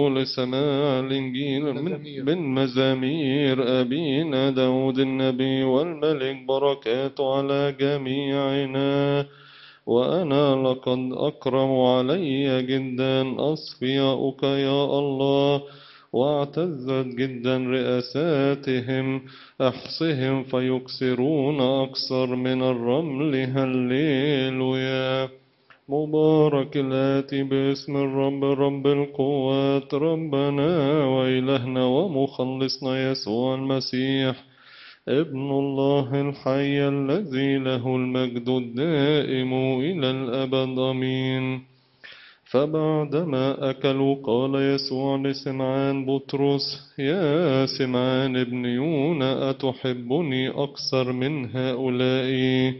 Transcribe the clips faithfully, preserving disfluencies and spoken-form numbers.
لسماع الإنجيل من, من مزامير أبينا داود النبي والملك، بركات على جميعنا. وأنا لقد أكرم علي جدا أصفياؤك يا الله، واعتزت جدا رئاساتهم، أحصهم فيكسرون أكثر من الرمل. هللويا. مبارك الآتي باسم الرب رب القوات، ربنا وإلهنا ومخلصنا يسوع المسيح ابن الله الحي الذي له المجد الدائم إلى الأبد آمين. فبعدما أكلوا قال يسوع لسمعان بطرس: يا سمعان ابن يونا، أتحبني أكثر من هؤلاء؟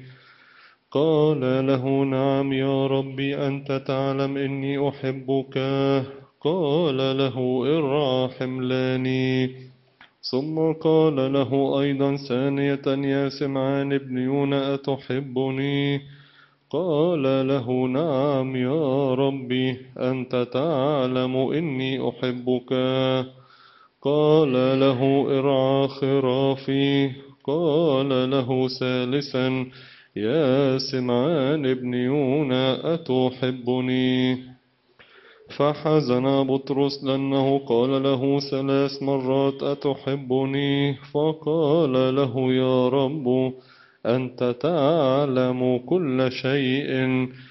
قال له: نعم يا ربي، أنت تعلم إني أحبك. قال له: ارعى حملاني. ثم قال له أيضا ثانية: يا سمعان ابن يونا، أتحبني؟ قال له: نعم يا ربي، أنت تعلم إني أحبك. قال له: ارعى خرافي. قال له ثالثا: يا سمعان ابن يونا، أتحبني؟ فحزن بطرس لأنه قال له ثلاث مرات: أتحبني؟ فقال له: يا رب، أنت تعلم كل شيء،